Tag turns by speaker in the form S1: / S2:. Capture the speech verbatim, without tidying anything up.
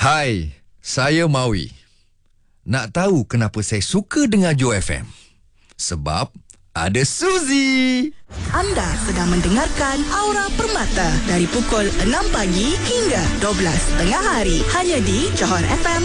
S1: Hai, saya Maui. Nak tahu kenapa saya suka dengar Joy F M? Sebab ada Suzy.
S2: Anda sedang mendengarkan Aura Permata dari pukul enam pagi hingga dua belas tengah hari. Hanya di Johor F M